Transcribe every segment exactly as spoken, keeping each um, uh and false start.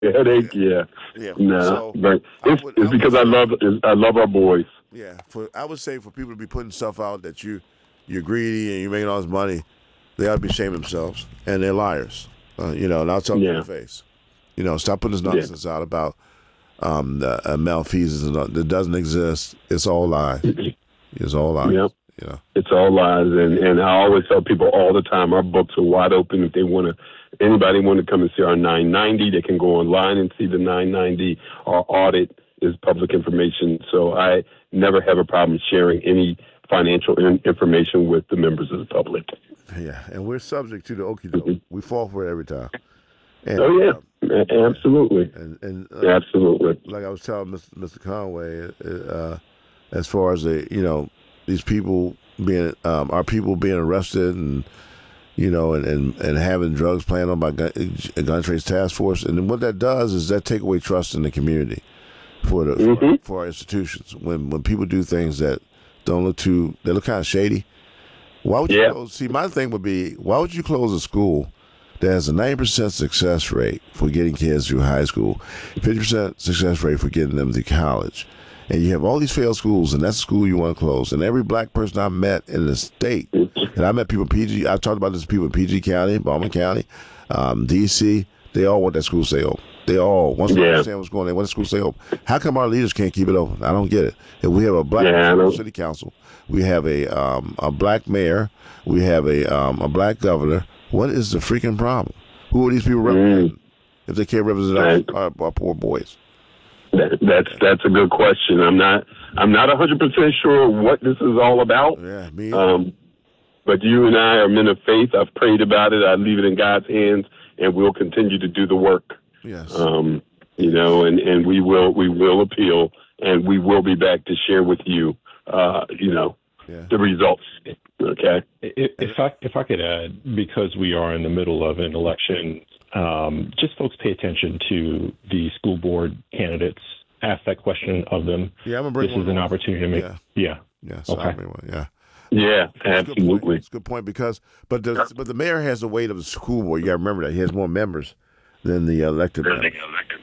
Headache, yeah. Yeah. No, So but I it's would, it's I would because I say, love I love our boys. yeah. For I would say for people to be putting stuff out that you you're greedy and you're making all this money, they ought to be ashamed of themselves, and they're liars. Uh, you know, and I'll tell them to Yeah, their face. You know, stop putting this yeah. nonsense out about um, the, uh, malfeasance and all- that doesn't exist. It's all lies. It's all lies. Yep. You know. It's all lies, and and I always tell people all the time, our books are wide open. If they want to, anybody want to come and see our nine ninety, they can go online and see the nine ninety. Our audit is public information, so I never have a problem sharing any financial in- information with the members of the public. Yeah, and we're subject to the okie doke. We fall for it every time. And, Oh yeah, uh, A- absolutely, and and uh, absolutely. like I was telling Mister Mister Conway, uh, as far as the you know these people being um, our people being arrested and you know and, and, and having drugs planted on by gun, gun trace task force, and what that does is that take away trust in the community for the Mm-hmm. for, for our institutions. When when people do things that don't look too, they look kind of shady. Why would you Yeah. close? See, my thing would be, why would you close a school that has a ninety percent success rate for getting kids through high school, fifty percent success rate for getting them to college, and you have all these failed schools, and that's the school you want to close. And every black person I met in the state, and I met people in P G, I've talked about this to people in P G County, Baldwin County, um, D C, they all want that school to stay open. They all, once they Yeah. understand what's going on, they want the school to stay open. How come our leaders can't keep it open? I don't get it. If we have a black Yeah, I know. city council, we have a um, a black mayor, we have a um, a black governor, what is the freaking problem? Who are these people representing if they can't represent Right. our, our, our poor boys? That, that's that's a good question. I'm not I'm not one hundred percent sure what this is all about. Yeah, me. Um, but you and I are men of faith. I've prayed about it. I leave it in God's hands, and we'll continue to do the work. yes. Um, you know, and, and we will we will appeal, and we will be back to share with you. Uh, you know, yeah. the results. Okay. If if I if I could add, because we are in the middle of an election, um, just folks pay attention to the school board candidates. Ask that question of them. Yeah, I'm gonna bring This one is an on. opportunity to make. Yeah. Yeah. Yeah. So Okay. I'll bring one. Yeah. Yeah, That's a good point. absolutely. That's a good point because, but the but the mayor has the weight of the school board. You got to remember that he has more members than the elected members.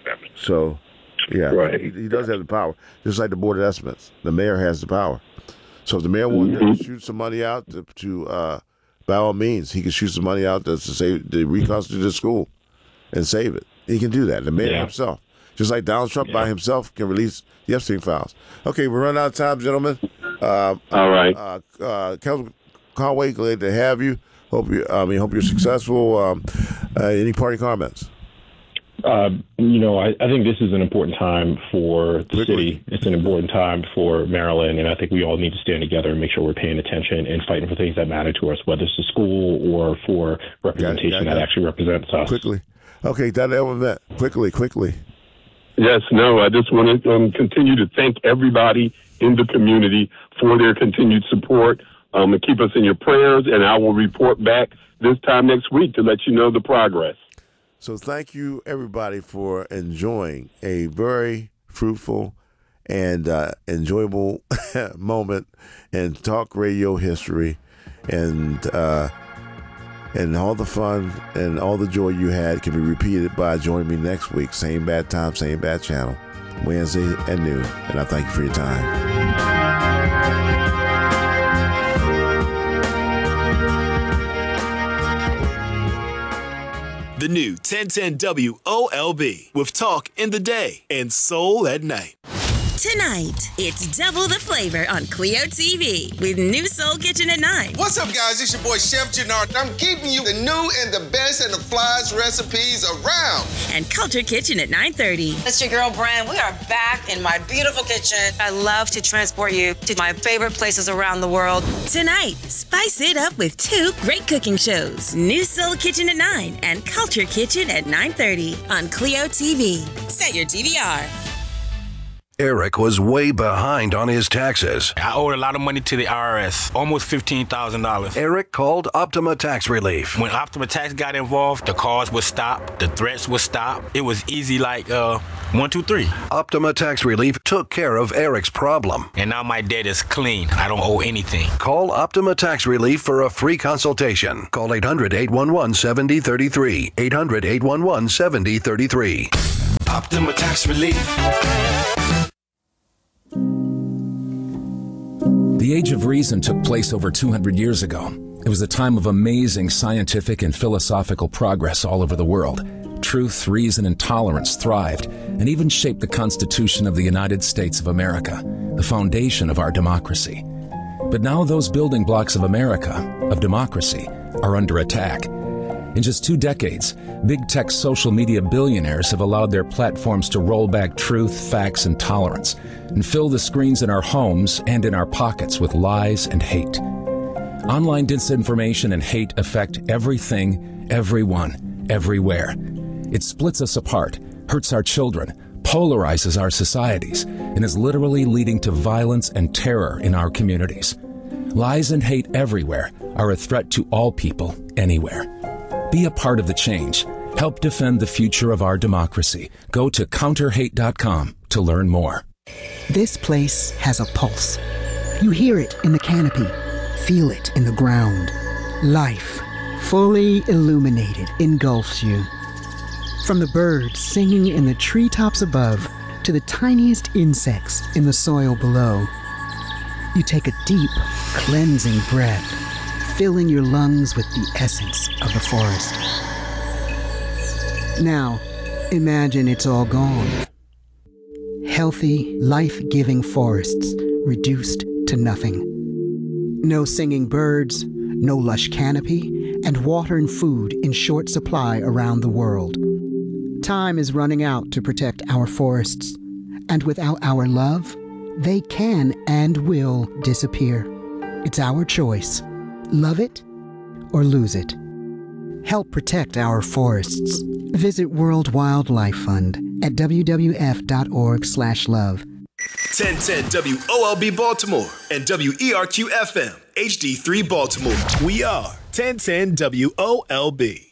So, yeah, Right. he, he does have the power, just like the board of estimates. The mayor has the power. So if the mayor wanted Mhm. to shoot some money out to, to uh, by all means, he can shoot some money out to, to save to reconstitute the school and save it. He can do that. The mayor Yeah. himself, just like Donald Trump by Yeah. himself, can release the Epstein files. Okay, we're running out of time, gentlemen. Uh, All right. uh, uh, Councilman Conway, glad to have you. Hope you, I mean, hope you're successful. Um, uh, any party comments? Uh, you know, I, I think this is an important time for the Quickly. city. It's an important time for Maryland, and I think we all need to stand together and make sure we're paying attention and fighting for things that matter to us, whether it's the school or for representation got it, got that it. actually represents us. Quickly. Okay, that element. Quickly, quickly. Yes, no, I just want to um, continue to thank everybody in the community for their continued support. Um, and keep us in your prayers, and I will report back this time next week to let you know the progress. So thank you, everybody, for enjoying a very fruitful and uh, enjoyable moment in talk radio history, and uh, and all the fun and all the joy you had can be repeated by joining me next week, same bad time, same bad channel, Wednesday at noon. And I thank you for your time. The new ten ten W O L B with talk in the day and soul at night. Tonight, it's double the flavor on Clio T V with New Soul Kitchen at nine. What's up, guys? It's your boy, Chef Gennard. I'm keeping you the new and the best and the flyest recipes around. And Culture Kitchen at nine thirty. It's your girl, Brand. We are back in my beautiful kitchen. I love to transport you to my favorite places around the world. Tonight, spice it up with two great cooking shows. New Soul Kitchen at nine and Culture Kitchen at nine thirty on Clio T V. Set your D V R. Eric was way behind on his taxes. I owed a lot of money to the I R S, almost fifteen thousand dollars. Eric called Optima Tax Relief. When Optima Tax got involved, the calls would stop, the threats would stop. It was easy like uh, one, two, three. Optima Tax Relief took care of Eric's problem. And now my debt is clean. I don't owe anything. Call Optima Tax Relief for a free consultation. Call eight hundred, eight one one, seven oh three three. eight hundred, eight one one, seven oh three three. Optima Tax Relief. The Age of Reason took place over two hundred years ago. It was a time of amazing scientific and philosophical progress all over the world. Truth, reason, and tolerance thrived and even shaped the Constitution of the United States of America, the foundation of our democracy. But now those building blocks of America, of democracy, are under attack. In just two decades, big tech social media billionaires have allowed their platforms to roll back truth, facts, and tolerance, and fill the screens in our homes and in our pockets with lies and hate. Online disinformation and hate affect everything, everyone, everywhere. It splits us apart, hurts our children, polarizes our societies, and is literally leading to violence and terror in our communities. Lies and hate everywhere are a threat to all people, anywhere. Be a part of the change. Help defend the future of our democracy. Go to counter hate dot com to learn more. This place has a pulse. You hear it in the canopy, feel it in the ground. Life, fully illuminated, engulfs you. From the birds singing in the treetops above to the tiniest insects in the soil below. You take a deep, cleansing breath, filling your lungs with the essence of the forest. Now, imagine it's all gone. Healthy, life-giving forests reduced to nothing. No singing birds, no lush canopy, and water and food in short supply around the world. Time is running out to protect our forests, and without our love, they can and will disappear. It's our choice. Love it or lose it. Help protect our forests. Visit World Wildlife Fund at w w f dot org slash love. ten ten W O L B Baltimore and W E R Q F M H D three Baltimore. We are ten ten W O L B.